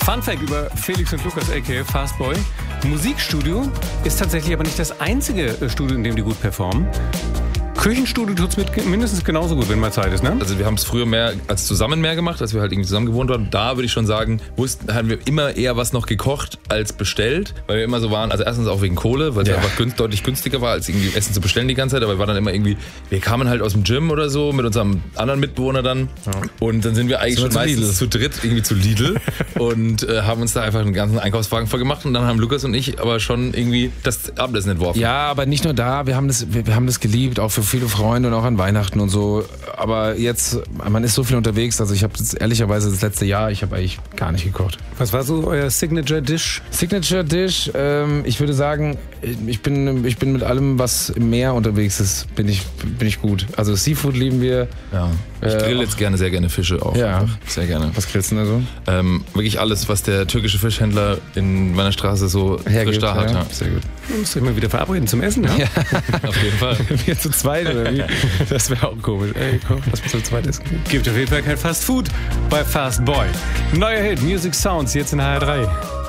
Fun Fact über Felix und Lukas aka Fastboy. Musikstudio ist tatsächlich aber nicht das einzige Studio, in dem die gut performen. Küchenstudio tut's mindestens genauso gut, wenn mal Zeit ist, ne? Also wir haben es früher mehr gemacht, als wir halt irgendwie zusammen gewohnt haben. Da würde ich schon sagen, haben wir immer eher was noch gekocht als bestellt, weil wir immer so waren, also erstens auch wegen Kohle, weil es einfach deutlich günstiger war, als irgendwie Essen zu bestellen die ganze Zeit, aber wir waren dann immer irgendwie, wir kamen halt aus dem Gym oder so mit unserem anderen Mitbewohner dann und dann sind wir eigentlich schon meistens zu dritt irgendwie zu Lidl und haben uns da einfach einen ganzen Einkaufswagen voll gemacht und dann haben Lukas und ich aber schon irgendwie das Abendessen entworfen. Ja, aber nicht nur da, wir haben das geliebt, auch für viele Freunde und auch an Weihnachten und so. Aber jetzt, man ist so viel unterwegs. Also ich habe ehrlicherweise das letzte Jahr, ich habe eigentlich gar nicht gekocht. Was war so euer Signature Dish? Signature Dish, ich würde sagen, ich bin mit allem, was im Meer unterwegs ist, bin ich gut. Also Seafood lieben wir. Ja. Ich grill jetzt sehr gerne Fische auch. Ja. Einfach. Sehr gerne. Was grillst du denn da so? Wirklich alles, was der türkische Fischhändler in meiner Straße so frisch da hat. Ja. Sehr gut. Du musst dich mal wieder verabreden zum Essen, ja? Auf jeden Fall. Wir zu zweit oder wie? Das wäre auch komisch. Ey, komm, lass uns zu zweit essen. Gibt auf jeden Fall kein Fast Food bei Fast Boy. Neuer Hit, Music Sounds, jetzt in HR3.